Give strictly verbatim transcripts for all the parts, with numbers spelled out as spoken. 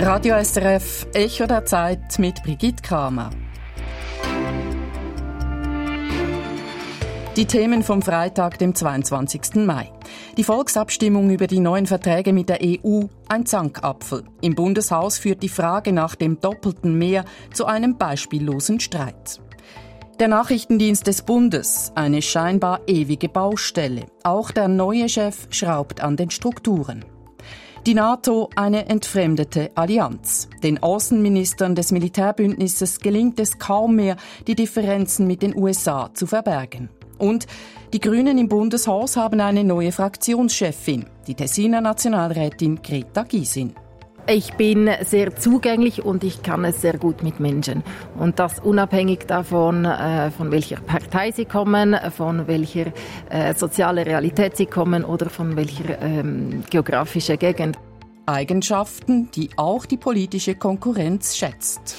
Radio S R F, Echo der Zeit mit Brigitte Kramer. Die Themen vom Freitag, dem zweiundzwanzigsten Mai. Die Volksabstimmung über die neuen Verträge mit der E U, ein Zankapfel. Im Bundeshaus führt die Frage nach dem doppelten Mehr zu einem beispiellosen Streit. Der Nachrichtendienst des Bundes, eine scheinbar ewige Baustelle. Auch der neue Chef schraubt an den Strukturen. Die NATO, eine entfremdete Allianz. Den Außenministern des Militärbündnisses gelingt es kaum mehr, die Differenzen mit den U S A zu verbergen. Und die Grünen im Bundeshaus haben eine neue Fraktionschefin, die Tessiner Nationalrätin Greta Gysin. Ich bin sehr zugänglich und ich kann es sehr gut mit Menschen. Und das unabhängig davon, äh, von welcher Partei sie kommen, von welcher äh, soziale Realität sie kommen oder von welcher ähm, geografischen Gegend. Eigenschaften, die auch die politische Konkurrenz schätzt.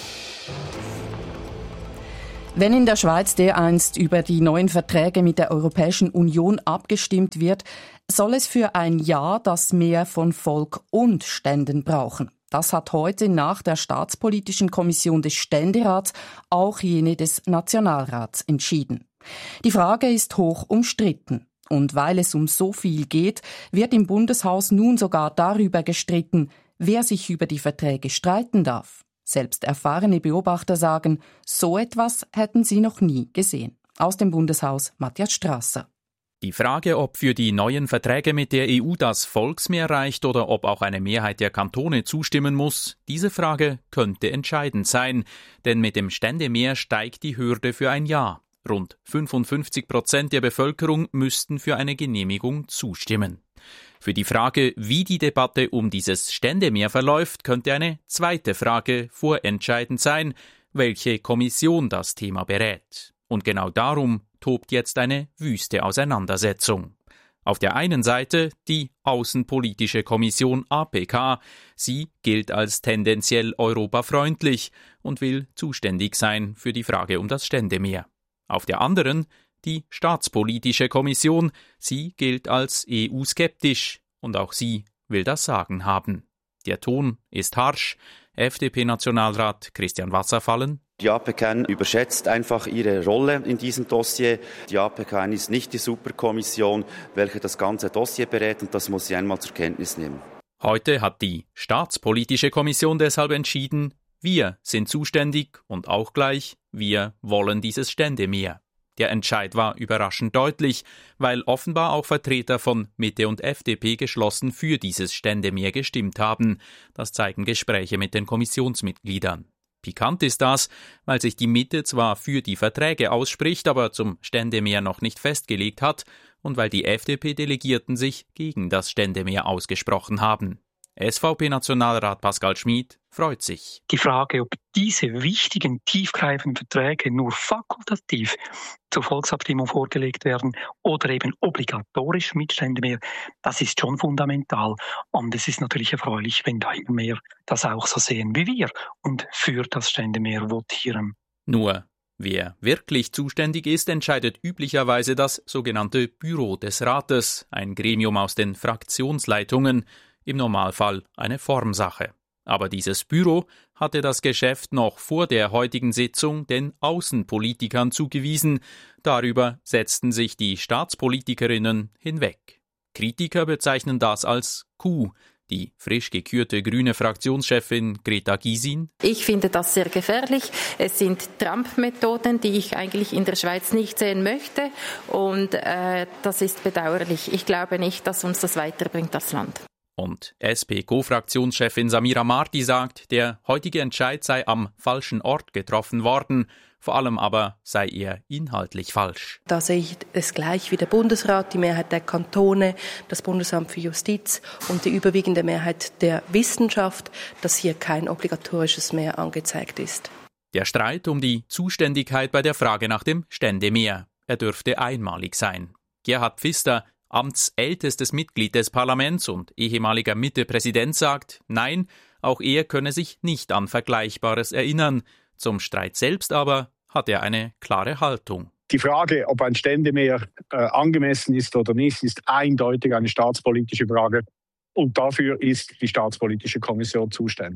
Wenn in der Schweiz dereinst über die neuen Verträge mit der Europäischen Union abgestimmt wird, soll es für ein Ja das Mehr von Volk und Ständen brauchen. Das hat heute nach der Staatspolitischen Kommission des Ständerats auch jene des Nationalrats entschieden. Die Frage ist hoch umstritten. Und weil es um so viel geht, wird im Bundeshaus nun sogar darüber gestritten, wer sich über die Verträge streiten darf. Selbst erfahrene Beobachter sagen, so etwas hätten sie noch nie gesehen. Aus dem Bundeshaus Matthias Strasser. Die Frage, ob für die neuen Verträge mit der E U das Volksmehr reicht oder ob auch eine Mehrheit der Kantone zustimmen muss, diese Frage könnte entscheidend sein, denn mit dem Ständemehr steigt die Hürde für ein Ja. Rund fünfundfünfzig Prozent der Bevölkerung müssten für eine Genehmigung zustimmen. Für die Frage, wie die Debatte um dieses Ständemehr verläuft, könnte eine zweite Frage vorentscheidend sein, welche Kommission das Thema berät. Und genau darum tobt jetzt eine wüste Auseinandersetzung. Auf der einen Seite die Außenpolitische Kommission A P K. Sie gilt als tendenziell europafreundlich und will zuständig sein für die Frage um das Ständemehr. Auf der anderen die Staatspolitische Kommission. Sie gilt als E U-skeptisch und auch sie will das Sagen haben. Der Ton ist harsch. F D P-Nationalrat Christian Wasserfallen. Die A P K überschätzt einfach ihre Rolle in diesem Dossier. Die A P K ist nicht die Superkommission, welche das ganze Dossier berät, und das muss sie einmal zur Kenntnis nehmen. Heute hat die Staatspolitische Kommission deshalb entschieden, wir sind zuständig und auch gleich, wir wollen dieses Ständemehr. Der Entscheid war überraschend deutlich, weil offenbar auch Vertreter von Mitte und F D P geschlossen für dieses Ständemehr gestimmt haben. Das zeigen Gespräche mit den Kommissionsmitgliedern. Pikant ist das, weil sich die Mitte zwar für die Verträge ausspricht, aber zum Ständemehr noch nicht festgelegt hat und weil die F D P-Delegierten sich gegen das Ständemehr ausgesprochen haben. S V P-Nationalrat Pascal Schmid freut sich. Die Frage, ob diese wichtigen, tiefgreifenden Verträge nur fakultativ zur Volksabstimmung vorgelegt werden oder eben obligatorisch mit Ständemehr, das ist schon fundamental. Und es ist natürlich erfreulich, wenn da immer mehr das auch so sehen wie wir und für das Ständemehr votieren. Nur, wer wirklich zuständig ist, entscheidet üblicherweise das sogenannte Büro des Rates, ein Gremium aus den Fraktionsleitungen, im Normalfall eine Formsache. Aber dieses Büro hatte das Geschäft noch vor der heutigen Sitzung den Außenpolitikern zugewiesen. Darüber setzten sich die Staatspolitikerinnen hinweg. Kritiker bezeichnen das als Coup. Die frisch gekürte grüne Fraktionschefin Greta Gysin. Ich finde das sehr gefährlich. Es sind Trump-Methoden, die ich eigentlich in der Schweiz nicht sehen möchte. Und äh, das ist bedauerlich. Ich glaube nicht, dass uns das weiterbringt, das Land. Und S P-Co-Fraktionschefin Samira Marti sagt, der heutige Entscheid sei am falschen Ort getroffen worden, vor allem aber sei er inhaltlich falsch. Da sehe ich es gleich wie der Bundesrat, die Mehrheit der Kantone, das Bundesamt für Justiz und die überwiegende Mehrheit der Wissenschaft, dass hier kein obligatorisches Mehr angezeigt ist. Der Streit um die Zuständigkeit bei der Frage nach dem Ständemehr, er dürfte einmalig sein. Gerhard Pfister, amtsältestes Mitglied des Parlaments und ehemaliger Mitte-Präsident, sagt, nein, auch er könne sich nicht an Vergleichbares erinnern. Zum Streit selbst aber hat er eine klare Haltung. Die Frage, ob ein Ständemehr äh, angemessen ist oder nicht, ist eindeutig eine staatspolitische Frage. Und dafür ist die Staatspolitische Kommission zuständig.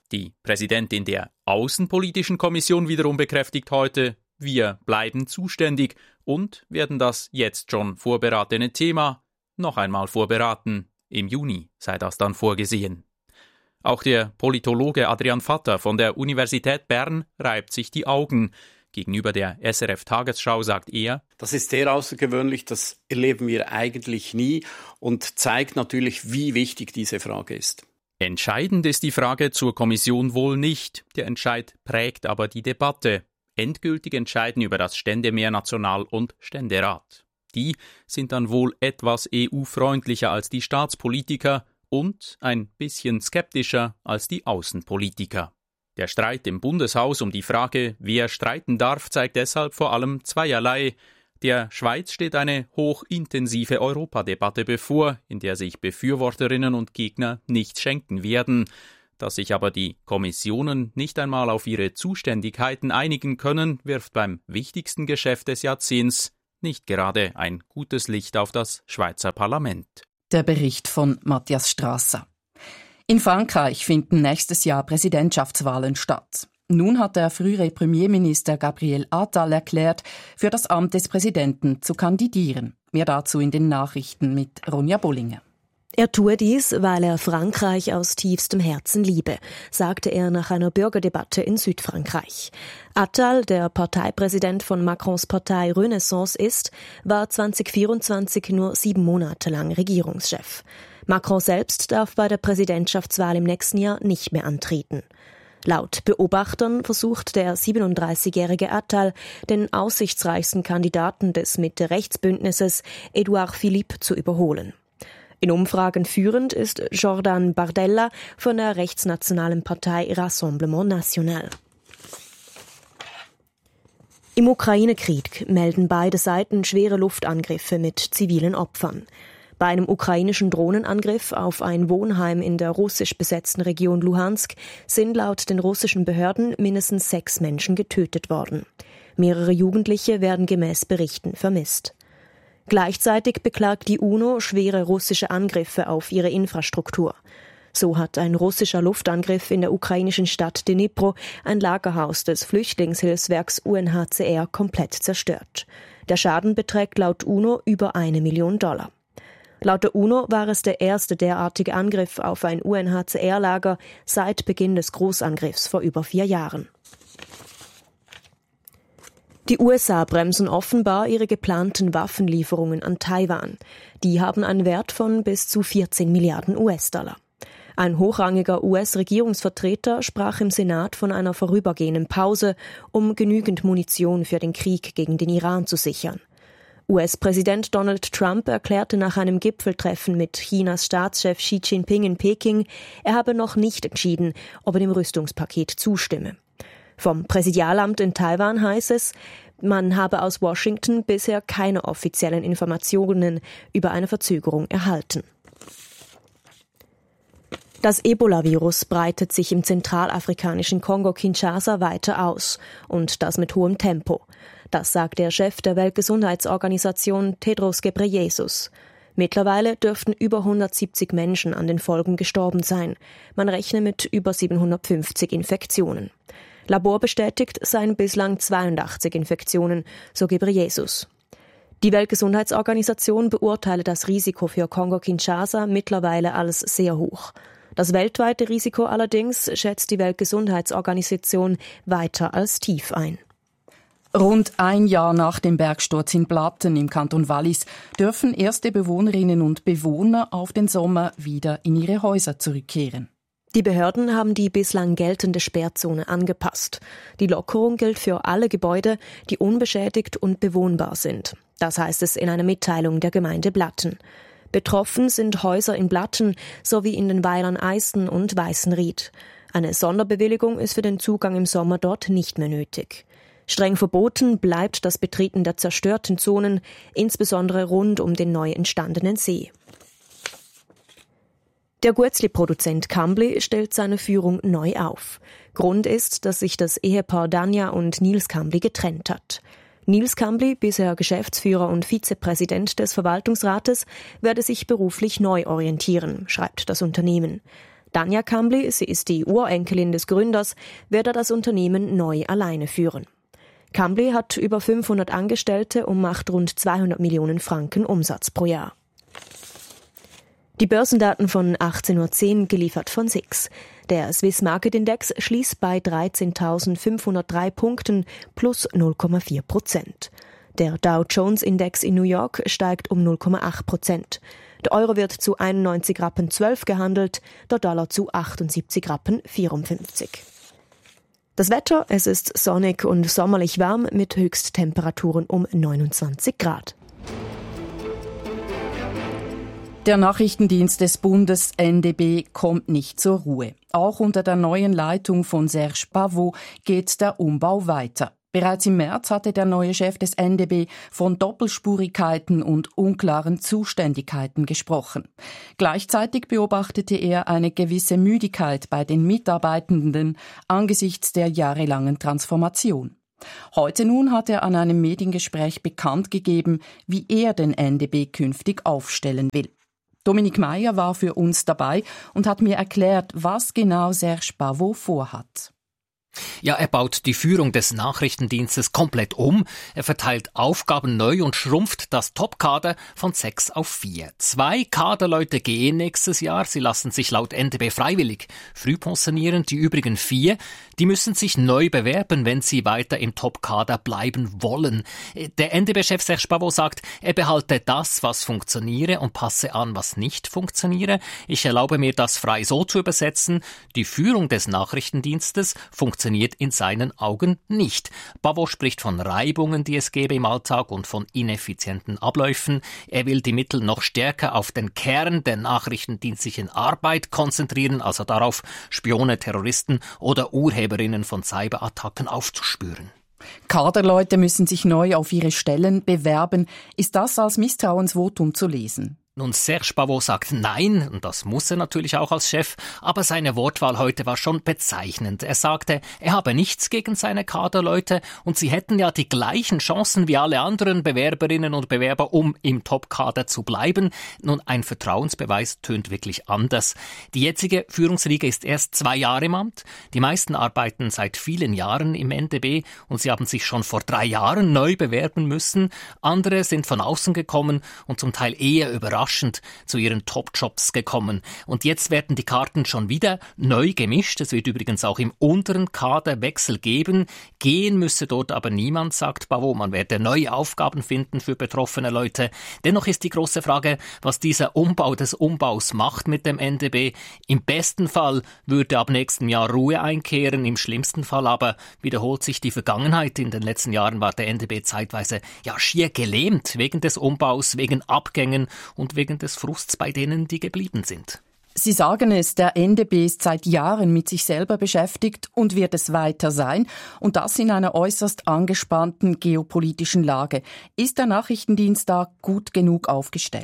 Die Präsidentin der Außenpolitischen Kommission wiederum bekräftigt heute, wir bleiben zuständig und werden das jetzt schon vorberatene Thema noch einmal vorberaten. Im Juni sei das dann vorgesehen. Auch der Politologe Adrian Vatter von der Universität Bern reibt sich die Augen. Gegenüber der S R F-Tagesschau sagt er, das ist sehr außergewöhnlich, das erleben wir eigentlich nie und zeigt natürlich, wie wichtig diese Frage ist. Entscheidend ist die Frage zur Kommission wohl nicht. Der Entscheid prägt aber die Debatte. Endgültig entscheiden über das Ständemeer National- und Ständerat. Die sind dann wohl etwas E U-freundlicher als die Staatspolitiker und ein bisschen skeptischer als die Außenpolitiker. Der Streit im Bundeshaus um die Frage, wer streiten darf, zeigt deshalb vor allem zweierlei. Der Schweiz steht eine hochintensive Europadebatte bevor, in der sich Befürworterinnen und Gegner nichts schenken werden. Dass sich aber die Kommissionen nicht einmal auf ihre Zuständigkeiten einigen können, wirft beim wichtigsten Geschäft des Jahrzehnts nicht gerade ein gutes Licht auf das Schweizer Parlament. Der Bericht von Matthias Strasser. In Frankreich finden nächstes Jahr Präsidentschaftswahlen statt. Nun hat der frühere Premierminister Gabriel Attal erklärt, für das Amt des Präsidenten zu kandidieren. Mehr dazu in den Nachrichten mit Ronja Bollinger. Er tue dies, weil er Frankreich aus tiefstem Herzen liebe, sagte er nach einer Bürgerdebatte in Südfrankreich. Attal, der Parteipräsident von Macrons Partei Renaissance ist, war zwanzig vierundzwanzig nur sieben Monate lang Regierungschef. Macron selbst darf bei der Präsidentschaftswahl im nächsten Jahr nicht mehr antreten. Laut Beobachtern versucht der siebenunddreißigjährige Attal, den aussichtsreichsten Kandidaten des Mitte-Rechts-Bündnisses, Edouard Philippe, zu überholen. In Umfragen führend ist Jordan Bardella von der rechtsnationalen Partei Rassemblement National. Im Ukraine-Krieg melden beide Seiten schwere Luftangriffe mit zivilen Opfern. Bei einem ukrainischen Drohnenangriff auf ein Wohnheim in der russisch besetzten Region Luhansk sind laut den russischen Behörden mindestens sechs Menschen getötet worden. Mehrere Jugendliche werden gemäß Berichten vermisst. Gleichzeitig beklagt die UNO schwere russische Angriffe auf ihre Infrastruktur. So hat ein russischer Luftangriff in der ukrainischen Stadt Dnipro ein Lagerhaus des Flüchtlingshilfswerks U N H C R komplett zerstört. Der Schaden beträgt laut UNO über eine Million Dollar. Laut der UNO war es der erste derartige Angriff auf ein U N H C R-Lager seit Beginn des Großangriffs vor über vier Jahren. Die U S A bremsen offenbar ihre geplanten Waffenlieferungen an Taiwan. Die haben einen Wert von bis zu vierzehn Milliarden U S-Dollar. Ein hochrangiger U S-Regierungsvertreter sprach im Senat von einer vorübergehenden Pause, um genügend Munition für den Krieg gegen den Iran zu sichern. U S-Präsident Donald Trump erklärte nach einem Gipfeltreffen mit Chinas Staatschef Xi Jinping in Peking, er habe noch nicht entschieden, ob er dem Rüstungspaket zustimme. Vom Präsidialamt in Taiwan heißt es, man habe aus Washington bisher keine offiziellen Informationen über eine Verzögerung erhalten. Das Ebola-Virus breitet sich im zentralafrikanischen Kongo Kinshasa weiter aus, und das mit hohem Tempo. Das sagt der Chef der Weltgesundheitsorganisation Tedros Ghebreyesus. Mittlerweile dürften über hundertsiebzig Menschen an den Folgen gestorben sein. Man rechne mit über siebenhundertfünfzig Infektionen. Laborbestätigt seien bislang zweiundachtzig Infektionen, so Ghebreyesus. Die Weltgesundheitsorganisation beurteile das Risiko für Kongo-Kinshasa mittlerweile als sehr hoch. Das weltweite Risiko allerdings schätzt die Weltgesundheitsorganisation weiter als tief ein. Rund ein Jahr nach dem Bergsturz in Blatten im Kanton Wallis dürfen erste Bewohnerinnen und Bewohner auf den Sommer wieder in ihre Häuser zurückkehren. Die Behörden haben die bislang geltende Sperrzone angepasst. Die Lockerung gilt für alle Gebäude, die unbeschädigt und bewohnbar sind. Das heißt es in einer Mitteilung der Gemeinde Blatten. Betroffen sind Häuser in Blatten sowie in den Weilern Eisten und Weißenried. Eine Sonderbewilligung ist für den Zugang im Sommer dort nicht mehr nötig. Streng verboten bleibt das Betreten der zerstörten Zonen, insbesondere rund um den neu entstandenen See. Der Guetzli-Produzent Cambly stellt seine Führung neu auf. Grund ist, dass sich das Ehepaar Danja und Nils Cambly getrennt hat. Nils Cambly, bisher Geschäftsführer und Vizepräsident des Verwaltungsrates, werde sich beruflich neu orientieren, schreibt das Unternehmen. Danja Kambli, sie ist die Urenkelin des Gründers, werde das Unternehmen neu alleine führen. Kambli hat über fünfhundert Angestellte und macht rund zweihundert Millionen Franken Umsatz pro Jahr. Die Börsendaten von achtzehn Uhr zehn geliefert von S I X. Der Swiss Market Index schließt bei dreizehntausendfünfhundertdrei Punkten plus null Komma vier Prozent. Der Dow Jones Index in New York steigt um null Komma acht Prozent. Der Euro wird zu einundneunzig Rappen zwölf gehandelt, der Dollar zu achtundsiebzig Rappen vierundfünfzig. Das Wetter, es ist sonnig und sommerlich warm mit Höchsttemperaturen um neunundzwanzig Grad. Der Nachrichtendienst des Bundes N D B kommt nicht zur Ruhe. Auch unter der neuen Leitung von Serge Pavot geht der Umbau weiter. Bereits im März hatte der neue Chef des N D B von Doppelspurigkeiten und unklaren Zuständigkeiten gesprochen. Gleichzeitig beobachtete er eine gewisse Müdigkeit bei den Mitarbeitenden angesichts der jahrelangen Transformation. Heute nun hat er an einem Mediengespräch bekannt gegeben, wie er den N D B künftig aufstellen will. Dominik Meyer war für uns dabei und hat mir erklärt, was genau Serge Pavot vorhat. Ja, er baut die Führung des Nachrichtendienstes komplett um. Er verteilt Aufgaben neu und schrumpft das Topkader von sechs auf vier. Zwei Kaderleute gehen nächstes Jahr. Sie lassen sich laut N D B freiwillig früh pensionieren. Die übrigen vier, die müssen sich neu bewerben, wenn sie weiter im Topkader bleiben wollen. Der N D B-Chef Serge Pavot sagt, er behalte das, was funktioniere und passe an, was nicht funktioniere. Ich erlaube mir, das frei so zu übersetzen. Die Führung des Nachrichtendienstes funktioniert funktioniert in seinen Augen nicht. Pavot spricht von Reibungen, die es gäbe im Alltag und von ineffizienten Abläufen. Er will die Mittel noch stärker auf den Kern der nachrichtendienstlichen Arbeit konzentrieren, also darauf, Spione, Terroristen oder Urheberinnen von Cyberattacken aufzuspüren. Kaderleute müssen sich neu auf ihre Stellen bewerben. Ist das als Misstrauensvotum zu lesen? Nun, Serge Pavot sagt nein, und das muss er natürlich auch als Chef, aber seine Wortwahl heute war schon bezeichnend. Er sagte, er habe nichts gegen seine Kaderleute und sie hätten ja die gleichen Chancen wie alle anderen Bewerberinnen und Bewerber, um im Topkader zu bleiben. Nun, ein Vertrauensbeweis tönt wirklich anders. Die jetzige Führungsriege ist erst zwei Jahre im Amt. Die meisten arbeiten seit vielen Jahren im N D B und sie haben sich schon vor drei Jahren neu bewerben müssen. Andere sind von außen gekommen und zum Teil eher überrascht zu ihren Top-Jobs gekommen. Und jetzt werden die Karten schon wieder neu gemischt. Es wird übrigens auch im unteren Kader Wechsel geben. Gehen müsse dort aber niemand, sagt Pavot. Man werde neue Aufgaben finden für betroffene Leute. Dennoch ist die große Frage, was dieser Umbau des Umbaus macht mit dem N D B. Im besten Fall würde ab nächstem Jahr Ruhe einkehren, im schlimmsten Fall aber wiederholt sich die Vergangenheit. In den letzten Jahren war der N D B zeitweise ja schier gelähmt wegen des Umbaus, wegen Abgängen und wegen des Frusts bei denen, die geblieben sind. Sie sagen es, der N D B ist seit Jahren mit sich selber beschäftigt und wird es weiter sein. Und das in einer äußerst angespannten geopolitischen Lage. Ist der Nachrichtendienst da gut genug aufgestellt?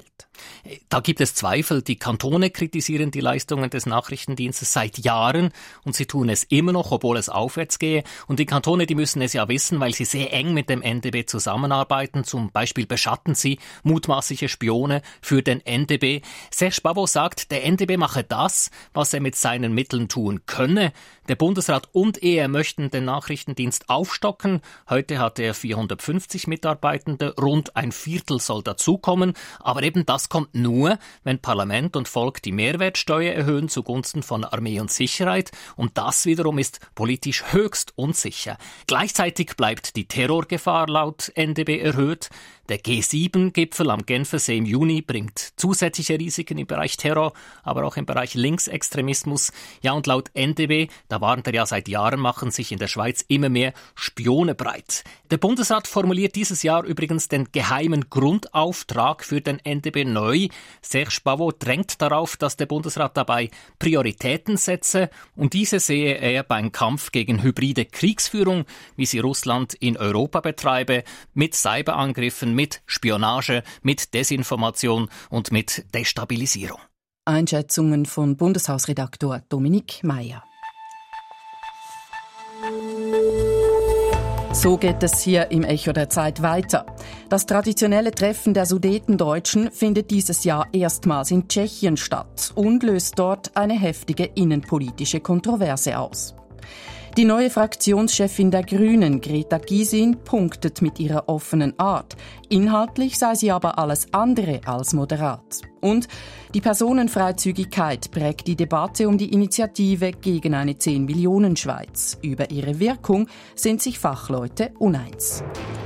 Da gibt es Zweifel. Die Kantone kritisieren die Leistungen des Nachrichtendienstes seit Jahren und sie tun es immer noch, obwohl es aufwärts gehe. Und die Kantone, die müssen es ja wissen, weil sie sehr eng mit dem N D B zusammenarbeiten. Zum Beispiel beschatten sie mutmaßliche Spione für den N D B. Serge Pavot sagt, der N D B mache das, was er mit seinen Mitteln tun könne. Der Bundesrat und er möchten den Nachrichtendienst aufstocken. Heute hat er vierhundertfünfzig Mitarbeitende, rund ein Viertel soll dazukommen. Aber eben das kommt nur, wenn Parlament und Volk die Mehrwertsteuer erhöhen zugunsten von Armee und Sicherheit. Und das wiederum ist politisch höchst unsicher. Gleichzeitig bleibt die Terrorgefahr laut N D B erhöht. Der G sieben Gipfel am Genfersee im Juni bringt zusätzliche Risiken im Bereich Terror, aber auch im Bereich Linksextremismus. Ja, und laut N D B, da warnt er ja seit Jahren, machen sich in der Schweiz immer mehr Spione breit. Der Bundesrat formuliert dieses Jahr übrigens den geheimen Grundauftrag für den N D B neu. Serge Pavot drängt darauf, dass der Bundesrat dabei Prioritäten setze und diese sehe er beim Kampf gegen hybride Kriegsführung, wie sie Russland in Europa betreibe, mit Cyberangriffen, mit Spionage, mit Desinformation und mit Destabilisierung. Einschätzungen von Bundeshausredaktor Dominik Meyer. So geht es hier im Echo der Zeit weiter. Das traditionelle Treffen der Sudetendeutschen findet dieses Jahr erstmals in Tschechien statt und löst dort eine heftige innenpolitische Kontroverse aus. Die neue Fraktionschefin der Grünen, Greta Gysin, punktet mit ihrer offenen Art. Inhaltlich sei sie aber alles andere als moderat. Und die Personenfreizügigkeit prägt die Debatte um die Initiative gegen eine zehn-Millionen-Schweiz. Über ihre Wirkung sind sich Fachleute uneins.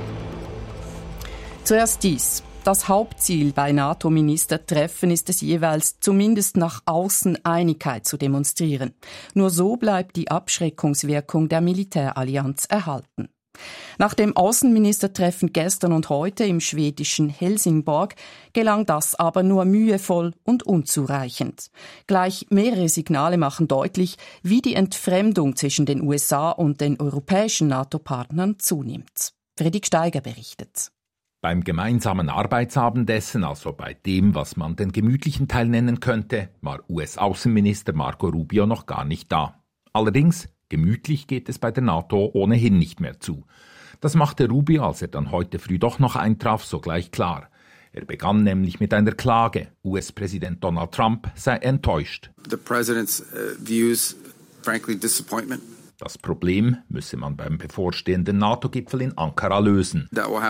Zuerst dies. Das Hauptziel bei NATO-Ministertreffen ist es jeweils, zumindest nach außen Einigkeit zu demonstrieren. Nur so bleibt die Abschreckungswirkung der Militärallianz erhalten. Nach dem Außenministertreffen gestern und heute im schwedischen Helsingborg gelang das aber nur mühevoll und unzureichend. Gleich mehrere Signale machen deutlich, wie die Entfremdung zwischen den U S A und den europäischen NATO-Partnern zunimmt. Friedrich Steiger berichtet. Beim gemeinsamen Arbeitsabendessen, also bei dem, was man den gemütlichen Teil nennen könnte, war U S-Außenminister Marco Rubio noch gar nicht da. Allerdings, gemütlich geht es bei der NATO ohnehin nicht mehr zu. Das machte Rubio, als er dann heute früh doch noch eintraf, sogleich klar. Er begann nämlich mit einer Klage. U S-Präsident Donald Trump sei enttäuscht. The president's uh, views, frankly, disappointment. Das Problem müsse man beim bevorstehenden NATO-Gipfel in Ankara lösen.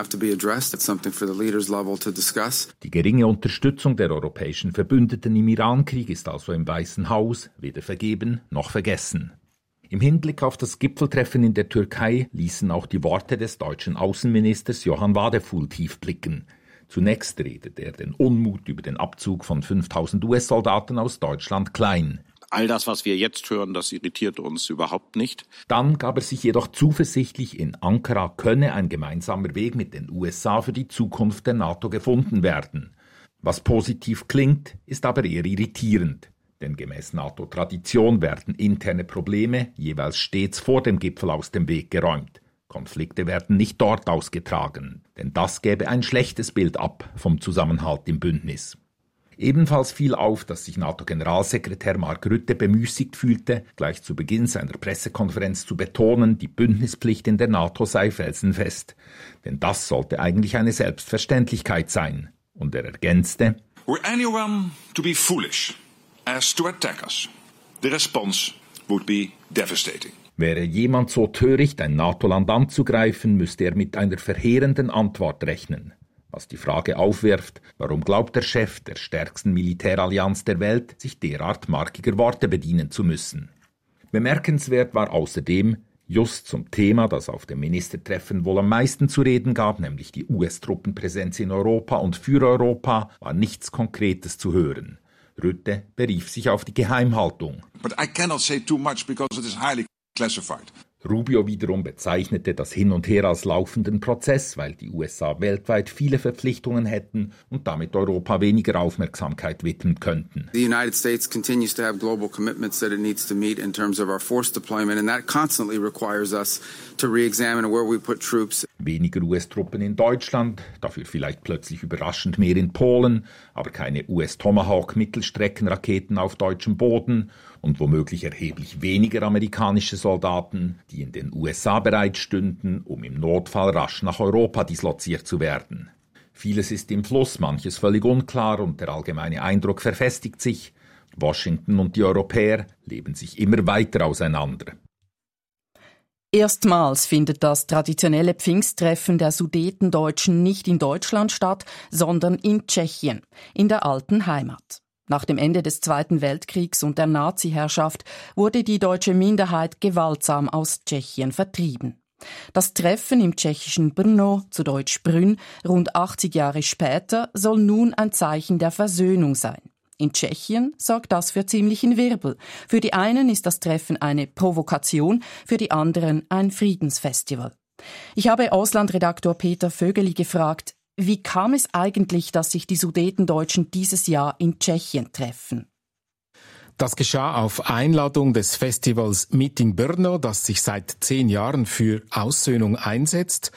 Die geringe Unterstützung der europäischen Verbündeten im Iran-Krieg ist also im Weißen Haus weder vergeben noch vergessen. Im Hinblick auf das Gipfeltreffen in der Türkei ließen auch die Worte des deutschen Außenministers Johann Wadefuhl tief blicken. Zunächst redete er den Unmut über den Abzug von fünftausend U S-Soldaten aus Deutschland klein. All das, was wir jetzt hören, das irritiert uns überhaupt nicht. Dann gab er sich jedoch zuversichtlich, in Ankara könne ein gemeinsamer Weg mit den U S A für die Zukunft der NATO gefunden werden. Was positiv klingt, ist aber eher irritierend. Denn gemäß NATO-Tradition werden interne Probleme jeweils stets vor dem Gipfel aus dem Weg geräumt. Konflikte werden nicht dort ausgetragen, denn das gäbe ein schlechtes Bild ab vom Zusammenhalt im Bündnis. Ebenfalls fiel auf, dass sich NATO-Generalsekretär Mark Rutte bemüßigt fühlte, gleich zu Beginn seiner Pressekonferenz zu betonen, die Bündnispflicht in der NATO sei felsenfest. Denn das sollte eigentlich eine Selbstverständlichkeit sein. Und er ergänzte: Were anyone to be foolish as to attack us, the response would be devastating. Wäre jemand so töricht, ein NATO-Land anzugreifen, müsste er mit einer verheerenden Antwort rechnen. Was die Frage aufwirft, warum glaubt der Chef der stärksten Militärallianz der Welt, sich derart markiger Worte bedienen zu müssen? Bemerkenswert war außerdem, just zum Thema, das auf dem Ministertreffen wohl am meisten zu reden gab, nämlich die U S-Truppenpräsenz in Europa und für Europa, war nichts Konkretes zu hören. Rutte berief sich auf die Geheimhaltung. But I cannot say too much because it is highly classified. Rubio wiederum bezeichnete das Hin und Her als laufenden Prozess, weil die U S A weltweit viele Verpflichtungen hätten und damit Europa weniger Aufmerksamkeit widmen könnten. The United States continues to have global commitments that it needs to meet in terms of our force deployment, and that constantly requires us to re-examine where we put troops. Weniger U S-Truppen in Deutschland, dafür vielleicht plötzlich überraschend mehr in Polen, aber keine U S-Tomahawk-Mittelstreckenraketen auf deutschem Boden und womöglich erheblich weniger amerikanische Soldaten, die in den U S A bereitstünden, um im Notfall rasch nach Europa disloziert zu werden. Vieles ist im Fluss, manches völlig unklar und der allgemeine Eindruck verfestigt sich. Washington und die Europäer leben sich immer weiter auseinander. Erstmals findet das traditionelle Pfingsttreffen der Sudetendeutschen nicht in Deutschland statt, sondern in Tschechien, in der alten Heimat. Nach dem Ende des Zweiten Weltkriegs und der Nazi-Herrschaft wurde die deutsche Minderheit gewaltsam aus Tschechien vertrieben. Das Treffen im tschechischen Brno, zu Deutsch Brünn, rund achtzig Jahre später, soll nun ein Zeichen der Versöhnung sein. In Tschechien sorgt das für ziemlichen Wirbel. Für die einen ist das Treffen eine Provokation, für die anderen ein Friedensfestival. Ich habe Auslandredaktor Peter Vögeli gefragt, wie kam es eigentlich, dass sich die Sudetendeutschen dieses Jahr in Tschechien treffen? Das geschah auf Einladung des Festivals Meeting Brno, das sich seit zehn Jahren für Aussöhnung einsetzt.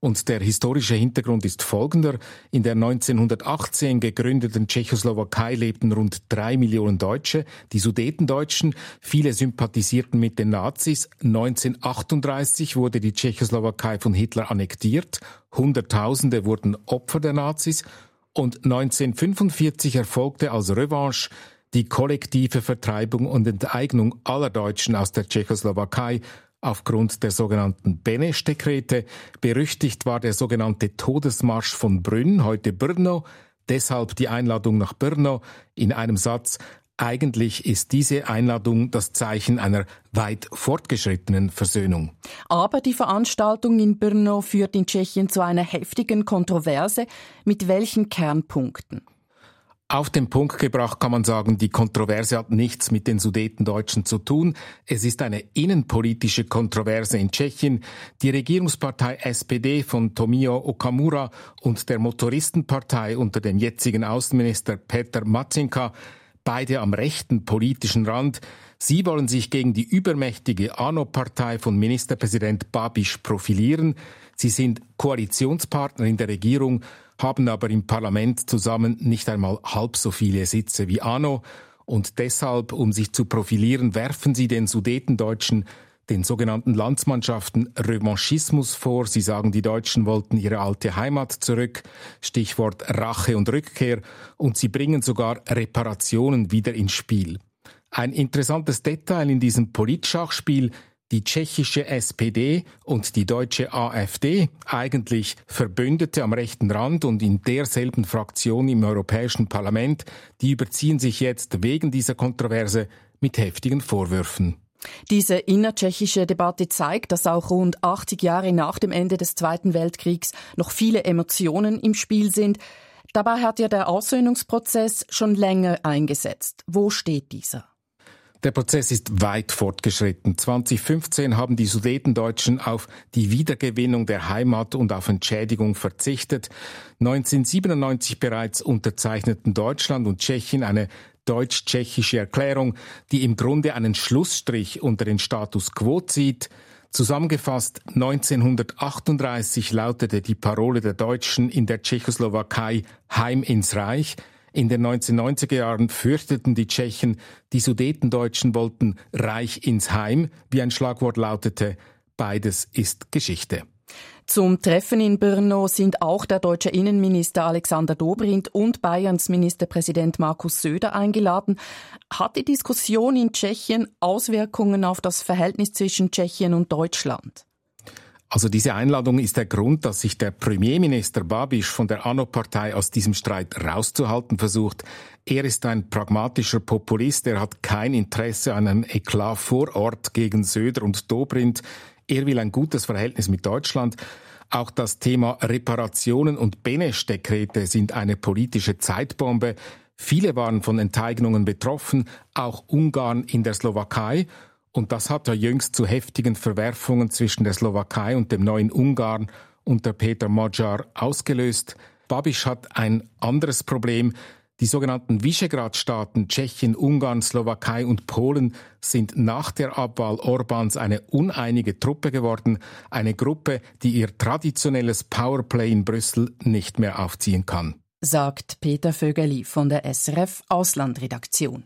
Und der historische Hintergrund ist folgender. In der neunzehnhundertachtzehn gegründeten Tschechoslowakei lebten rund drei Millionen Deutsche, die Sudetendeutschen. Viele sympathisierten mit den Nazis. neunzehnhundertachtunddreißig wurde die Tschechoslowakei von Hitler annektiert. Hunderttausende wurden Opfer der Nazis. Und neunzehnhundertfünfundvierzig erfolgte als Revanche die kollektive Vertreibung und Enteignung aller Deutschen aus der Tschechoslowakei aufgrund der sogenannten Beneš-Dekrete. Berüchtigt war der sogenannte Todesmarsch von Brünn, heute Brno, deshalb die Einladung nach Brno. In einem Satz: Eigentlich ist diese Einladung das Zeichen einer weit fortgeschrittenen Versöhnung. Aber die Veranstaltung in Brno führt in Tschechien zu einer heftigen Kontroverse. Mit welchen Kernpunkten? Auf den Punkt gebracht kann man sagen, die Kontroverse hat nichts mit den Sudetendeutschen zu tun. Es ist eine innenpolitische Kontroverse in Tschechien. Die Regierungspartei S P D von Tomio Okamura und der Motoristenpartei unter dem jetzigen Außenminister Petr Matýnka, beide am rechten politischen Rand, sie wollen sich gegen die übermächtige ANO-Partei von Ministerpräsident Babiš profilieren. Sie sind Koalitionspartner in der Regierung, haben aber im Parlament zusammen nicht einmal halb so viele Sitze wie ANO. Und deshalb, um sich zu profilieren, werfen sie den Sudetendeutschen, den sogenannten Landsmannschaften, Revanchismus vor. Sie sagen, die Deutschen wollten ihre alte Heimat zurück, Stichwort Rache und Rückkehr, und sie bringen sogar Reparationen wieder ins Spiel. Ein interessantes Detail in diesem Politschachspiel: Die tschechische S P D und die deutsche AfD, eigentlich Verbündete am rechten Rand und in derselben Fraktion im Europäischen Parlament, die überziehen sich jetzt wegen dieser Kontroverse mit heftigen Vorwürfen. Diese innertschechische Debatte zeigt, dass auch rund achtzig Jahre nach dem Ende des Zweiten Weltkriegs noch viele Emotionen im Spiel sind. Dabei hat ja der Aussöhnungsprozess schon länger eingesetzt. Wo steht dieser? Der Prozess ist weit fortgeschritten. zweitausendfünfzehn haben die Sudetendeutschen auf die Wiedergewinnung der Heimat und auf Entschädigung verzichtet. neunzehnhundertsiebenundneunzig bereits unterzeichneten Deutschland und Tschechien eine deutsch-tschechische Erklärung, die im Grunde einen Schlussstrich unter den Status quo zieht. Zusammengefasst, neunzehnhundertachtunddreißig lautete die Parole der Deutschen in der Tschechoslowakei Heim ins Reich. In den neunzehnhundertneunziger Jahren fürchteten die Tschechen, die Sudetendeutschen wollten Reich ins Heim, wie ein Schlagwort lautete. Beides ist Geschichte. Zum Treffen in Brno sind auch der deutsche Innenminister Alexander Dobrindt und Bayerns Ministerpräsident Markus Söder eingeladen. Hat die Diskussion in Tschechien Auswirkungen auf das Verhältnis zwischen Tschechien und Deutschland? Also diese Einladung ist der Grund, dass sich der Premierminister Babiš von der ANO-Partei aus diesem Streit rauszuhalten versucht. Er ist ein pragmatischer Populist, er hat kein Interesse an einem Eklat vor Ort gegen Söder und Dobrindt. Er will ein gutes Verhältnis mit Deutschland. Auch das Thema Reparationen und Beneš-Dekrete sind eine politische Zeitbombe. Viele waren von Enteignungen betroffen, auch Ungarn in der Slowakei. Und das hat ja jüngst zu heftigen Verwerfungen zwischen der Slowakei und dem neuen Ungarn unter Peter Magyar ausgelöst. Babiš hat ein anderes Problem. Die sogenannten Visegrad-Staaten Tschechien, Ungarn, Slowakei und Polen sind nach der Abwahl Orbáns eine uneinige Truppe geworden. Eine Gruppe, die ihr traditionelles Powerplay in Brüssel nicht mehr aufziehen kann. Sagt Peter Vögeli von der S R F Auslandredaktion.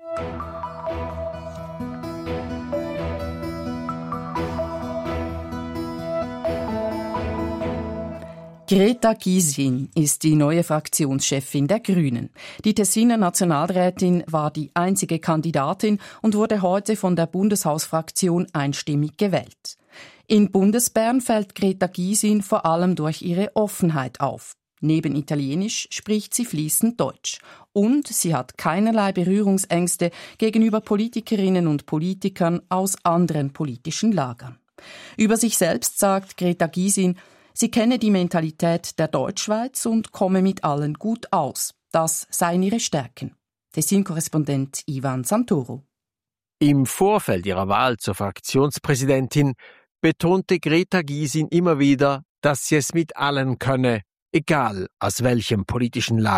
Greta Gysin ist die neue Fraktionschefin der Grünen. Die Tessiner Nationalrätin war die einzige Kandidatin und wurde heute von der Bundeshausfraktion einstimmig gewählt. In Bundesbern fällt Greta Gysin vor allem durch ihre Offenheit auf. Neben Italienisch spricht sie fließend Deutsch. Und sie hat keinerlei Berührungsängste gegenüber Politikerinnen und Politikern aus anderen politischen Lagern. Über sich selbst sagt Greta Gysin, sie kenne die Mentalität der Deutschschweiz und komme mit allen gut aus. Das seien ihre Stärken. Tessin-Korrespondent Ivan Santoro. Im Vorfeld ihrer Wahl zur Fraktionspräsidentin betonte Greta Gysin immer wieder, dass sie es mit allen könne, egal aus welchem politischen Lager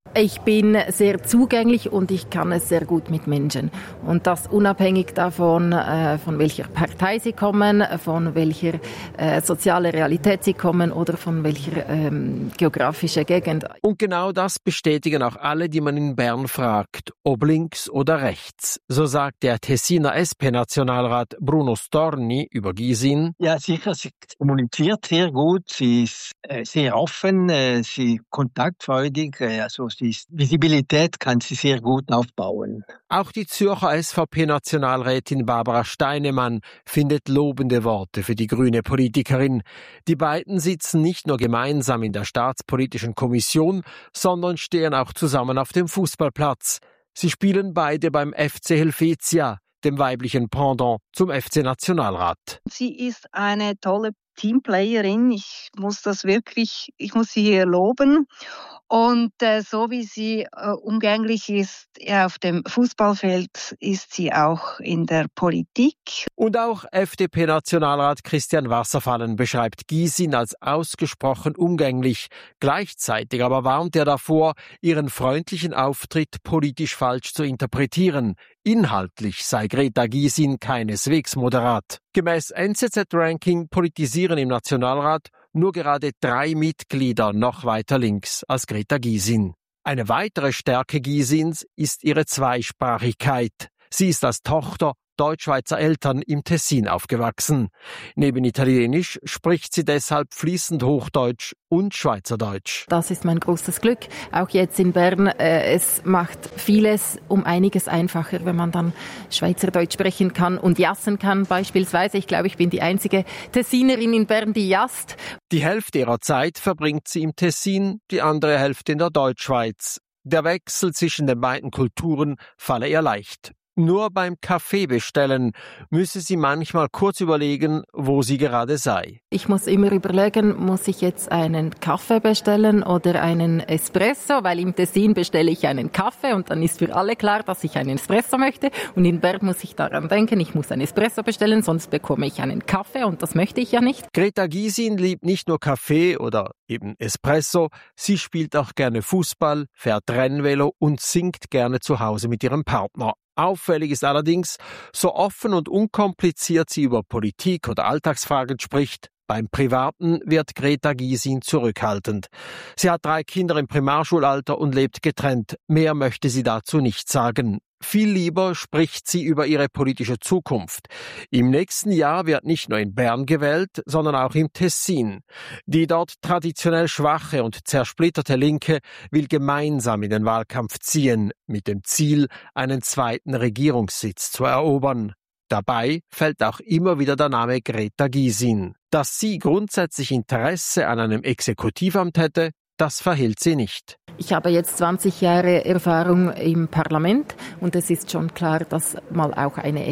Ich bin sehr zugänglich und ich kann es sehr gut mit Menschen. Und das unabhängig davon, äh, von welcher Partei sie kommen, von welcher äh, sozialen Realität sie kommen oder von welcher ähm, geografischen Gegend. Und genau das bestätigen auch alle, die man in Bern fragt, ob links oder rechts. So sagt der Tessiner S P-Nationalrat Bruno Storni über Gysin. Ja, sicher, sie kommuniziert sehr gut, sie ist äh, sehr offen, äh, sie ist kontaktfreudig, äh, also die Visibilität kann sie sehr gut aufbauen. Auch die Zürcher S V P-Nationalrätin Barbara Steinemann findet lobende Worte für die grüne Politikerin. Die beiden sitzen nicht nur gemeinsam in der Staatspolitischen Kommission, sondern stehen auch zusammen auf dem Fußballplatz. Sie spielen beide beim F C Helvetia, dem weiblichen Pendant zum F C Nationalrat. Sie ist eine tolle Teamplayerin. Ich muss das wirklich, ich muss sie hier loben. Und äh, so wie sie äh, umgänglich ist ja, auf dem Fußballfeld, ist sie auch in der Politik. Und auch F D P-Nationalrat Christian Wasserfallen beschreibt Gysin als ausgesprochen umgänglich. Gleichzeitig aber warnt er davor, ihren freundlichen Auftritt politisch falsch zu interpretieren. Inhaltlich sei Greta Gysin keineswegs moderat. Gemäß N Z Z-Ranking politisieren im Nationalrat nur gerade drei Mitglieder noch weiter links als Greta Gysin. Eine weitere Stärke Gysins ist ihre Zweisprachigkeit. Sie ist als Tochter Deutschschweizer Eltern im Tessin aufgewachsen. Neben Italienisch spricht sie deshalb fließend Hochdeutsch und Schweizerdeutsch. Das ist mein großes Glück. Auch jetzt in Bern, äh, es macht vieles um einiges einfacher, wenn man dann Schweizerdeutsch sprechen kann und jassen kann beispielsweise. Ich glaube, ich bin die einzige Tessinerin in Bern, die jasst. Die Hälfte ihrer Zeit verbringt sie im Tessin, die andere Hälfte in der Deutschschweiz. Der Wechsel zwischen den beiden Kulturen falle ihr leicht. Nur beim Kaffee bestellen müsse sie manchmal kurz überlegen, wo sie gerade sei. Ich muss immer überlegen, muss ich jetzt einen Kaffee bestellen oder einen Espresso, weil im Tessin bestelle ich einen Kaffee und dann ist für alle klar, dass ich einen Espresso möchte. Und in Bern muss ich daran denken, ich muss einen Espresso bestellen, sonst bekomme ich einen Kaffee und das möchte ich ja nicht. Greta Gysin liebt nicht nur Kaffee oder eben Espresso, sie spielt auch gerne Fußball, fährt Rennvelo und singt gerne zu Hause mit ihrem Partner. Auffällig ist allerdings, so offen und unkompliziert sie über Politik oder Alltagsfragen spricht, beim Privaten wird Greta Gysin zurückhaltend. Sie hat drei Kinder im Primarschulalter und lebt getrennt. Mehr möchte sie dazu nicht sagen. Viel lieber spricht sie über ihre politische Zukunft. Im nächsten Jahr wird nicht nur in Bern gewählt, sondern auch im Tessin. Die dort traditionell schwache und zersplitterte Linke will gemeinsam in den Wahlkampf ziehen, mit dem Ziel, einen zweiten Regierungssitz zu erobern. Dabei fällt auch immer wieder der Name Greta Gysin. Dass sie grundsätzlich Interesse an einem Exekutivamt hätte, das verhehlt sie nicht. Ich habe jetzt zwanzig Jahre Erfahrung im Parlament und es ist schon klar, dass mal auch eine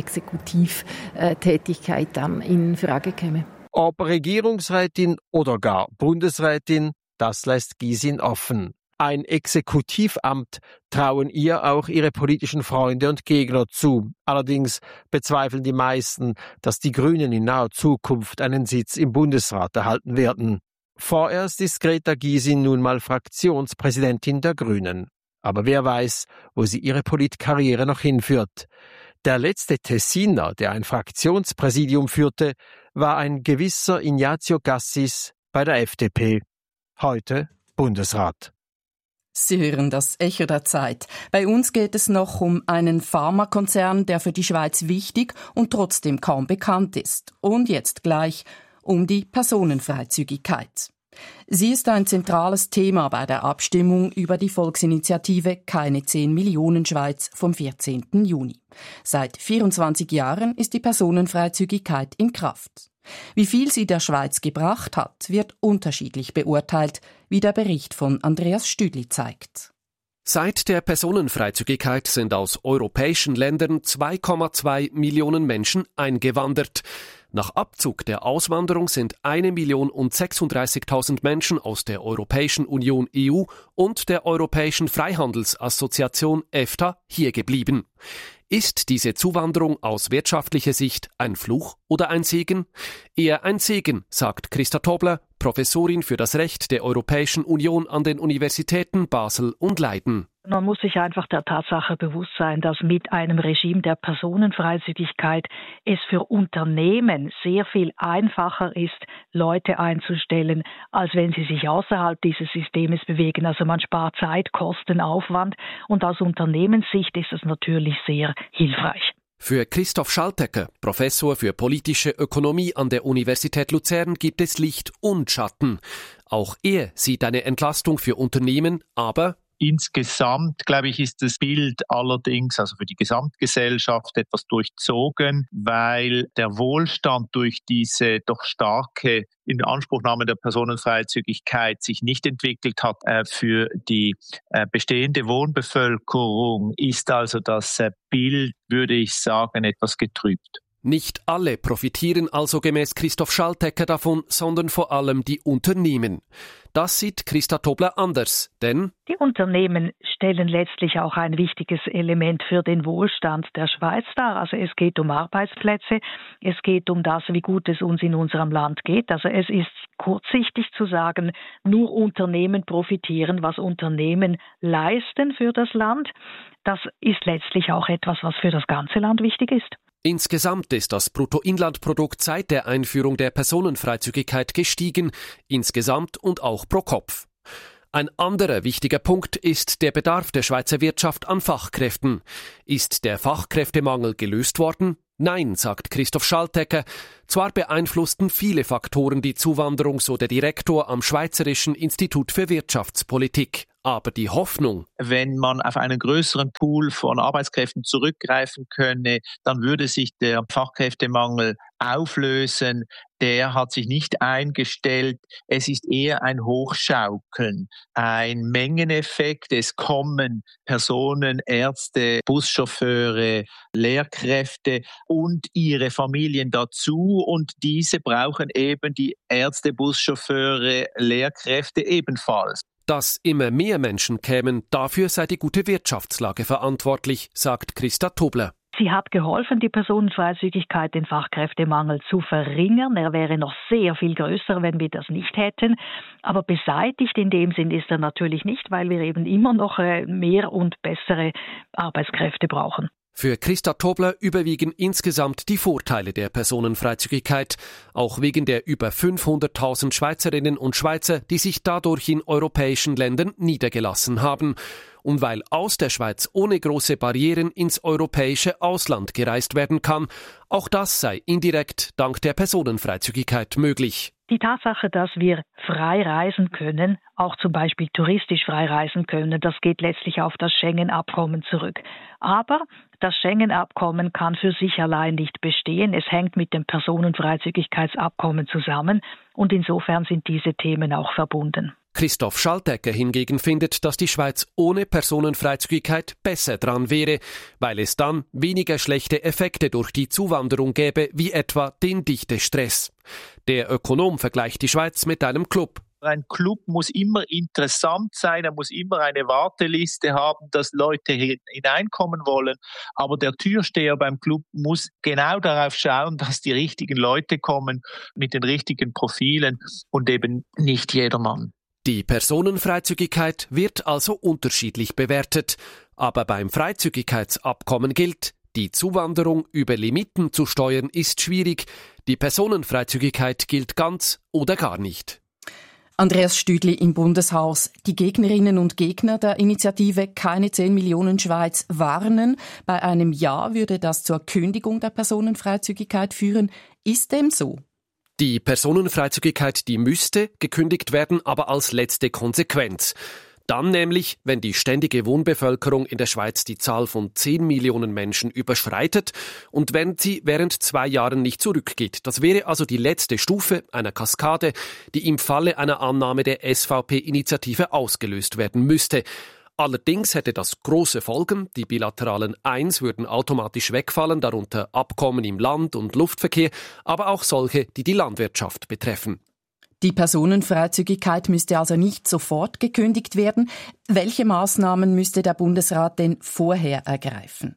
Exekutivtätigkeit dann in Frage käme. Ob Regierungsrätin oder gar Bundesrätin, das lässt Gysin offen. Ein Exekutivamt trauen ihr auch ihre politischen Freunde und Gegner zu. Allerdings bezweifeln die meisten, dass die Grünen in naher Zukunft einen Sitz im Bundesrat erhalten werden. Vorerst ist Greta Gysin nun mal Fraktionspräsidentin der Grünen. Aber wer weiß, wo sie ihre Politkarriere noch hinführt. Der letzte Tessiner, der ein Fraktionspräsidium führte, war ein gewisser Ignazio Cassis bei der F D P. Heute Bundesrat. Sie hören das Echo der Zeit. Bei uns geht es noch um einen Pharmakonzern, der für die Schweiz wichtig und trotzdem kaum bekannt ist. Und jetzt gleich um die Personenfreizügigkeit. Sie ist ein zentrales Thema bei der Abstimmung über die Volksinitiative Keine zehn Millionen Schweiz vom vierzehnten Juni. Seit vierundzwanzig Jahren ist die Personenfreizügigkeit in Kraft. Wie viel sie der Schweiz gebracht hat, wird unterschiedlich beurteilt, wie der Bericht von Andreas Stüdli zeigt. Seit der Personenfreizügigkeit sind aus europäischen Ländern zwei Komma zwei Millionen Menschen eingewandert. Nach Abzug der Auswanderung sind eine Million und sechsunddreißigtausend Menschen aus der Europäischen Union E U und der Europäischen Freihandelsassoziation EFTA hier geblieben. Ist diese Zuwanderung aus wirtschaftlicher Sicht ein Fluch oder ein Segen? Eher ein Segen, sagt Christa Tobler, Professorin für das Recht der Europäischen Union an den Universitäten Basel und Leiden. Man muss sich einfach der Tatsache bewusst sein, dass mit einem Regime der Personenfreizügigkeit es für Unternehmen sehr viel einfacher ist, Leute einzustellen, als wenn sie sich außerhalb dieses Systems bewegen. Also man spart Zeit, Kosten, Aufwand und aus Unternehmenssicht ist es natürlich sehr hilfreich. Für Christoph Schaltegger, Professor für politische Ökonomie an der Universität Luzern, gibt es Licht und Schatten. Auch er sieht eine Entlastung für Unternehmen, aber insgesamt, glaube ich, ist das Bild allerdings, also für die Gesamtgesellschaft, etwas durchzogen, weil der Wohlstand durch diese doch starke Inanspruchnahme der Personenfreizügigkeit sich nicht entwickelt hat. Für die bestehende Wohnbevölkerung ist also das Bild, würde ich sagen, etwas getrübt. Nicht alle profitieren also gemäß Christoph Schaltegger davon, sondern vor allem die Unternehmen. Das sieht Christa Tobler anders, denn die Unternehmen stellen letztlich auch ein wichtiges Element für den Wohlstand der Schweiz dar. Also es geht um Arbeitsplätze, es geht um das, wie gut es uns in unserem Land geht. Also es ist kurzsichtig zu sagen, nur Unternehmen profitieren, was Unternehmen leisten für das Land. Das ist letztlich auch etwas, was für das ganze Land wichtig ist. Insgesamt ist das Bruttoinlandprodukt seit der Einführung der Personenfreizügigkeit gestiegen, insgesamt und auch pro Kopf. Ein anderer wichtiger Punkt ist der Bedarf der Schweizer Wirtschaft an Fachkräften. Ist der Fachkräftemangel gelöst worden? Nein, sagt Christoph Schaltegger. Zwar beeinflussten viele Faktoren die Zuwanderung, so der Direktor am Schweizerischen Institut für Wirtschaftspolitik. Aber die Hoffnung, wenn man auf einen größeren Pool von Arbeitskräften zurückgreifen könne, dann würde sich der Fachkräftemangel auflösen. Der hat sich nicht eingestellt. Es ist eher ein Hochschaukeln, ein Mengeneffekt. Es kommen Personen, Ärzte, Buschauffeure, Lehrkräfte und ihre Familien dazu. Und diese brauchen eben die Ärzte, Buschauffeure, Lehrkräfte ebenfalls. Dass immer mehr Menschen kämen, dafür sei die gute Wirtschaftslage verantwortlich, sagt Christa Tobler. Sie hat geholfen, die Personenfreizügigkeit, den Fachkräftemangel zu verringern. Er wäre noch sehr viel größer, wenn wir das nicht hätten. Aber beseitigt in dem Sinn ist er natürlich nicht, weil wir eben immer noch mehr und bessere Arbeitskräfte brauchen. Für Christa Tobler überwiegen insgesamt die Vorteile der Personenfreizügigkeit, auch wegen der über fünfhunderttausend Schweizerinnen und Schweizer, die sich dadurch in europäischen Ländern niedergelassen haben. Und weil aus der Schweiz ohne große Barrieren ins europäische Ausland gereist werden kann, auch das sei indirekt dank der Personenfreizügigkeit möglich. Die Tatsache, dass wir frei reisen können, auch zum Beispiel touristisch frei reisen können, das geht letztlich auf das Schengen-Abkommen zurück. Aber das Schengen-Abkommen kann für sich allein nicht bestehen. Es hängt mit dem Personenfreizügigkeitsabkommen zusammen und insofern sind diese Themen auch verbunden. Christoph Schaltegger hingegen findet, dass die Schweiz ohne Personenfreizügigkeit besser dran wäre, weil es dann weniger schlechte Effekte durch die Zuwanderung gäbe, wie etwa den Dichtestress. Der Ökonom vergleicht die Schweiz mit einem Club. Ein Club muss immer interessant sein, er muss immer eine Warteliste haben, dass Leute hineinkommen wollen. Aber der Türsteher beim Club muss genau darauf schauen, dass die richtigen Leute kommen mit den richtigen Profilen und eben nicht jedermann. Die Personenfreizügigkeit wird also unterschiedlich bewertet. Aber beim Freizügigkeitsabkommen gilt, die Zuwanderung über Limiten zu steuern ist schwierig. Die Personenfreizügigkeit gilt ganz oder gar nicht. Andreas Stüdli im Bundeshaus. Die Gegnerinnen und Gegner der Initiative Keine zehn Millionen Schweiz warnen, bei einem Ja würde das zur Kündigung der Personenfreizügigkeit führen. Ist dem so? Die Personenfreizügigkeit, die müsste gekündigt werden, aber als letzte Konsequenz. Dann nämlich, wenn die ständige Wohnbevölkerung in der Schweiz die Zahl von zehn Millionen Menschen überschreitet und wenn sie während zwei Jahren nicht zurückgeht. Das wäre also die letzte Stufe einer Kaskade, die im Falle einer Annahme der S V P-Initiative ausgelöst werden müsste. Allerdings hätte das große Folgen. Die bilateralen Eins würden automatisch wegfallen, darunter Abkommen im Land- und Luftverkehr, aber auch solche, die die Landwirtschaft betreffen. Die Personenfreizügigkeit müsste also nicht sofort gekündigt werden. Welche Maßnahmen müsste der Bundesrat denn vorher ergreifen?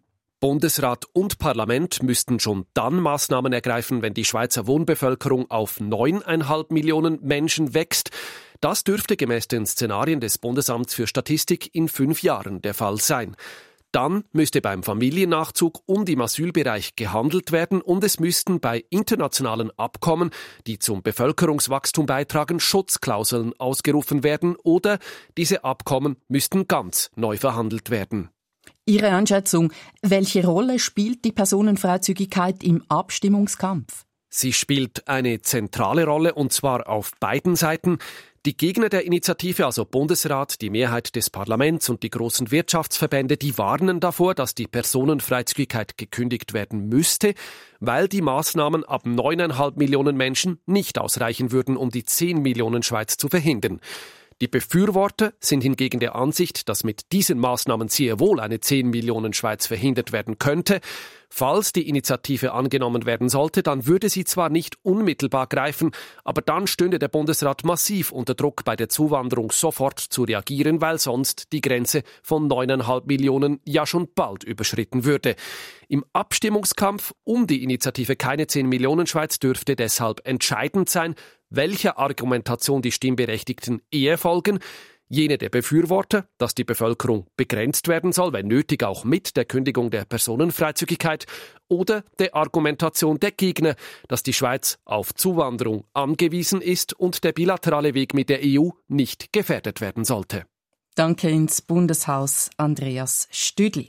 Bundesrat und Parlament müssten schon dann Maßnahmen ergreifen, wenn die Schweizer Wohnbevölkerung auf neuneinhalb Millionen Menschen wächst. Das dürfte gemäß den Szenarien des Bundesamts für Statistik in fünf Jahren der Fall sein. Dann müsste beim Familiennachzug und im Asylbereich gehandelt werden und es müssten bei internationalen Abkommen, die zum Bevölkerungswachstum beitragen, Schutzklauseln ausgerufen werden oder diese Abkommen müssten ganz neu verhandelt werden. Ihre Einschätzung, welche Rolle spielt die Personenfreizügigkeit im Abstimmungskampf? Sie spielt eine zentrale Rolle und zwar auf beiden Seiten. Die Gegner der Initiative, also Bundesrat, die Mehrheit des Parlaments und die großen Wirtschaftsverbände, die warnen davor, dass die Personenfreizügigkeit gekündigt werden müsste, weil die Maßnahmen ab neuneinhalb Millionen Menschen nicht ausreichen würden, um die zehn Millionen Schweiz zu verhindern. Die Befürworter sind hingegen der Ansicht, dass mit diesen Maßnahmen sehr wohl eine zehn Millionen Schweiz verhindert werden könnte. Falls die Initiative angenommen werden sollte, dann würde sie zwar nicht unmittelbar greifen, aber dann stünde der Bundesrat massiv unter Druck, bei der Zuwanderung sofort zu reagieren, weil sonst die Grenze von neuneinhalb Millionen ja schon bald überschritten würde. Im Abstimmungskampf um die Initiative Keine zehn Millionen Schweiz dürfte deshalb entscheidend sein, welcher Argumentation die Stimmberechtigten eher folgen. Jene der Befürworter, dass die Bevölkerung begrenzt werden soll, wenn nötig auch mit der Kündigung der Personenfreizügigkeit, oder der Argumentation der Gegner, dass die Schweiz auf Zuwanderung angewiesen ist und der bilaterale Weg mit der E U nicht gefährdet werden sollte. Danke ins Bundeshaus, Andreas Stüdli.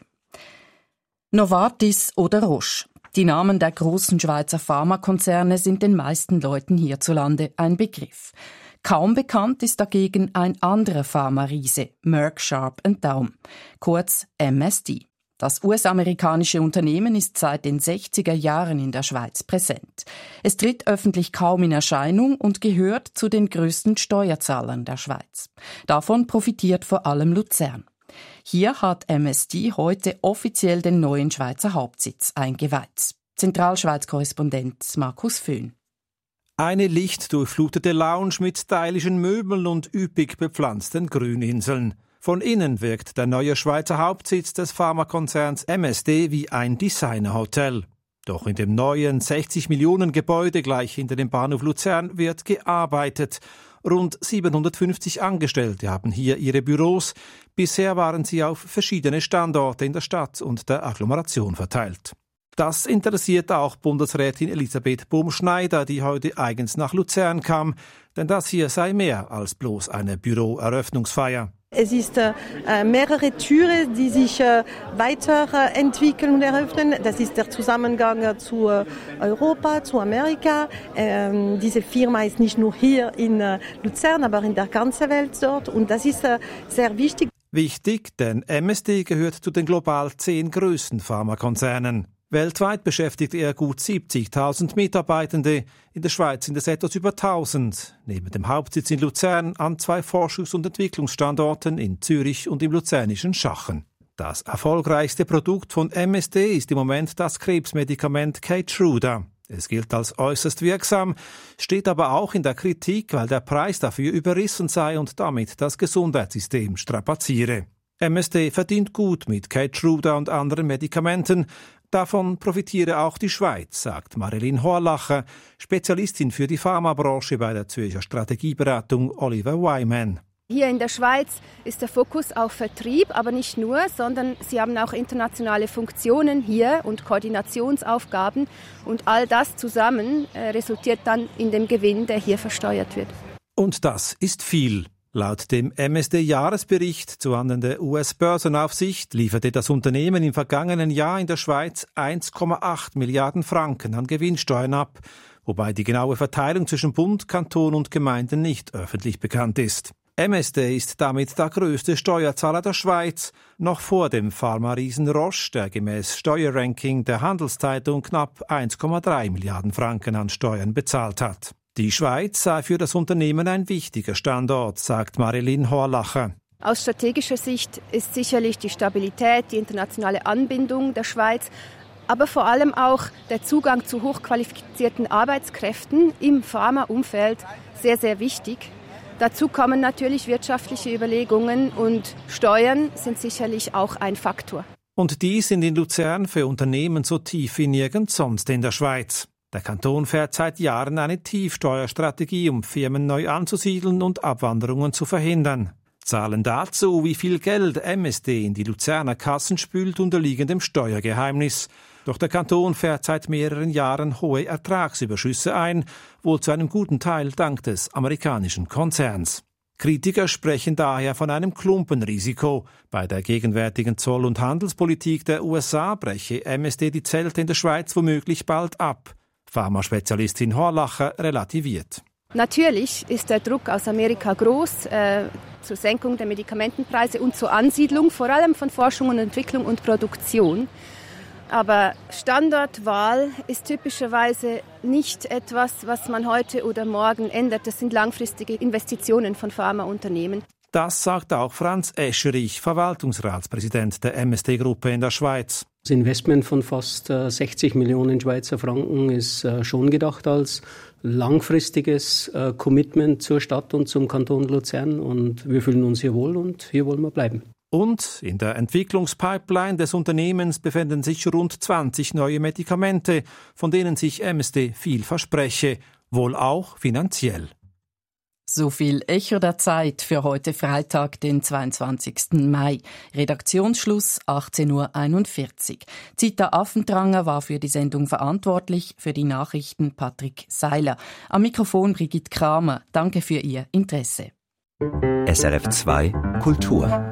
Novartis oder Roche. Die Namen der großen Schweizer Pharmakonzerne sind den meisten Leuten hierzulande ein Begriff. Kaum bekannt ist dagegen ein anderer Pharma-Riese, Merck Sharp and Dohme, kurz M S D. Das U S-amerikanische Unternehmen ist seit den sechziger Jahren in der Schweiz präsent. Es tritt öffentlich kaum in Erscheinung und gehört zu den größten Steuerzahlern der Schweiz. Davon profitiert vor allem Luzern. Hier hat M S D heute offiziell den neuen Schweizer Hauptsitz eingeweiht. Zentralschweiz-Korrespondent Markus Föhn. Eine lichtdurchflutete Lounge mit stylischen Möbeln und üppig bepflanzten Grüninseln. Von innen wirkt der neue Schweizer Hauptsitz des Pharmakonzerns M S D wie ein Designerhotel. Doch in dem neuen sechzig Millionen Gebäude gleich hinter dem Bahnhof Luzern wird gearbeitet. Rund siebenhundertfünfzig Angestellte haben hier ihre Büros. Bisher waren sie auf verschiedene Standorte in der Stadt und der Agglomeration verteilt. Das interessiert auch Bundesrätin Elisabeth Bohm-Schneider, die heute eigens nach Luzern kam, denn das hier sei mehr als bloß eine Büroeröffnungsfeier. Es ist äh, mehrere Türen, die sich äh, weiterentwickeln und eröffnen. Das ist der Zusammengang äh, zu äh, Europa, zu Amerika. Ähm, diese Firma ist nicht nur hier in äh, Luzern, aber in der ganzen Welt dort. Und das ist äh, sehr wichtig. Wichtig, denn M S D gehört zu den global zehn größten Pharmakonzernen. Weltweit beschäftigt er gut siebzigtausend Mitarbeitende, in der Schweiz sind es etwas über tausend. Neben dem Hauptsitz in Luzern an zwei Forschungs- und Entwicklungsstandorten in Zürich und im luzernischen Schachen. Das erfolgreichste Produkt von M S D ist im Moment das Krebsmedikament Keytruda. Es gilt als äußerst wirksam, steht aber auch in der Kritik, weil der Preis dafür überrissen sei und damit das Gesundheitssystem strapaziere. M S D verdient gut mit Keytruda und anderen Medikamenten. Davon profitiere auch die Schweiz, sagt Marilyn Horlacher, Spezialistin für die Pharmabranche bei der Zürcher Strategieberatung Oliver Wyman. Hier in der Schweiz ist der Fokus auf Vertrieb, aber nicht nur, sondern sie haben auch internationale Funktionen hier und Koordinationsaufgaben. Und all das zusammen äh, resultiert dann in dem Gewinn, der hier versteuert wird. Und das ist viel. Laut dem M S D-Jahresbericht zuhanden der U S-Börsenaufsicht lieferte das Unternehmen im vergangenen Jahr in der Schweiz eins Komma acht Milliarden Franken an Gewinnsteuern ab, wobei die genaue Verteilung zwischen Bund, Kanton und Gemeinden nicht öffentlich bekannt ist. M S D ist damit der größte Steuerzahler der Schweiz, noch vor dem Pharma-Riesen Roche, der gemäß Steuerranking der Handelszeitung knapp eins Komma drei Milliarden Franken an Steuern bezahlt hat. Die Schweiz sei für das Unternehmen ein wichtiger Standort, sagt Marilyn Horlacher. Aus strategischer Sicht ist sicherlich die Stabilität, die internationale Anbindung der Schweiz, aber vor allem auch der Zugang zu hochqualifizierten Arbeitskräften im Pharmaumfeld sehr, sehr wichtig. Dazu kommen natürlich wirtschaftliche Überlegungen und Steuern sind sicherlich auch ein Faktor. Und die sind in Luzern für Unternehmen so tief wie nirgends sonst in der Schweiz. Der Kanton fährt seit Jahren eine Tiefsteuerstrategie, um Firmen neu anzusiedeln und Abwanderungen zu verhindern. Zahlen dazu, wie viel Geld M S D in die Luzerner Kassen spült, unterliegen dem Steuergeheimnis. Doch der Kanton fährt seit mehreren Jahren hohe Ertragsüberschüsse ein, wohl zu einem guten Teil dank des amerikanischen Konzerns. Kritiker sprechen daher von einem Klumpenrisiko. Bei der gegenwärtigen Zoll- und Handelspolitik der U S A breche M S D die Zelte in der Schweiz womöglich bald ab. Pharmaspezialistin Horlacher relativiert. Natürlich ist der Druck aus Amerika groß äh, zur Senkung der Medikamentenpreise und zur Ansiedlung, vor allem von Forschung und Entwicklung und Produktion. Aber Standortwahl ist typischerweise nicht etwas, was man heute oder morgen ändert. Das sind langfristige Investitionen von Pharmaunternehmen. Das sagt auch Franz Escherich, Verwaltungsratspräsident der M S D-Gruppe in der Schweiz. Das Investment von fast sechzig Millionen Schweizer Franken ist schon gedacht als langfristiges Commitment zur Stadt und zum Kanton Luzern. Und wir fühlen uns hier wohl und hier wollen wir bleiben. Und in der Entwicklungspipeline des Unternehmens befinden sich rund zwanzig neue Medikamente, von denen sich M S D viel verspreche, wohl auch finanziell. So viel Echo der Zeit für heute Freitag, den zweiundzwanzigsten Mai. Redaktionsschluss achtzehn Uhr einundvierzig. Zita Affentranger war für die Sendung verantwortlich, für die Nachrichten Patrick Seiler. Am Mikrofon Brigitte Kramer. Danke für Ihr Interesse. S R F zwei Kultur.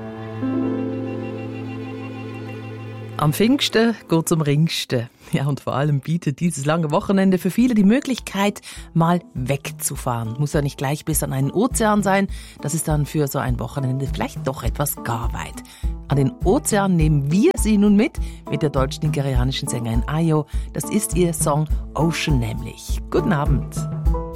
Am Pfingsten geht's um Ringsten. Ja, und vor allem bietet dieses lange Wochenende für viele die Möglichkeit, mal wegzufahren. Muss ja nicht gleich bis an einen Ozean sein. Das ist dann für so ein Wochenende vielleicht doch etwas gar weit. An den Ozean nehmen wir Sie nun mit, mit der deutsch-nigerianischen Sängerin Ayo. Das ist ihr Song Ocean nämlich. Guten Abend.